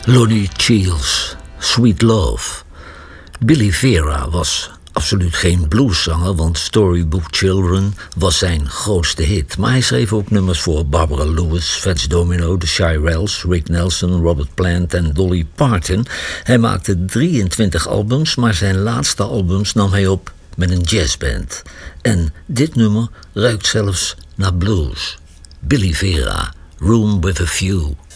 Lonnie Shields, Sweet Love. Billy Vera was absoluut geen blueszanger, want Storybook Children was zijn grootste hit. Maar hij schreef ook nummers voor Barbara Lewis, Fats Domino, The Shirelles, Rick Nelson, Robert Plant en Dolly Parton. Hij maakte 23 albums, maar zijn laatste albums nam hij op met een jazzband. En dit nummer ruikt zelfs naar blues. Billy Vera, Room with a View.